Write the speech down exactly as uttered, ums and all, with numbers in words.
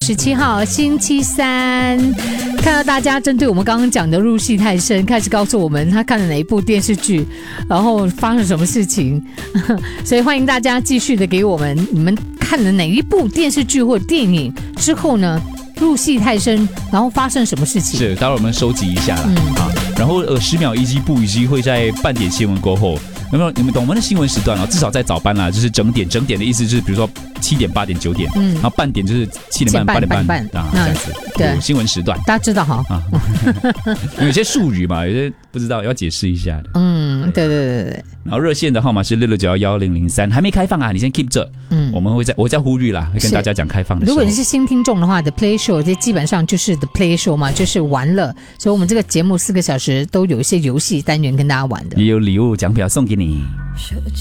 十七号星期三，看到大家针对我们刚刚讲的入戏太深，开始告诉我们他看了哪一部电视剧，然后发生什么事情，所以欢迎大家继续的给我们你们看了哪一部电视剧或电影之后呢入戏太深，然后发生什么事情？ 是，待会儿我们收集一下啦。 嗯啊，然后呃，十秒一击不一击会在半点新闻过后。有没有你们懂我们的新闻时段啊？至少在早班啦，就是整点，整点的意思就是，比如说七点、八点、九点，嗯，然后半点就是七点半、八点半啊，这样子。对，新闻时段大家知道哈啊。 有些术语嘛，有些不知道，要解释一下的。 嗯，对对对对。 然后热线的号码是六六九幺幺零零三，还没开放啊，你先 keep 着。嗯，我们会在我在呼吁啦，会跟大家讲开放的时候。 如果你是新听众的话 ，The Play Show 这基本上就是 The Play Show 嘛，就是玩乐。所以我们这个节目四个小时都有一些游戏单元跟大家玩的， 也有礼物奖品要送给你。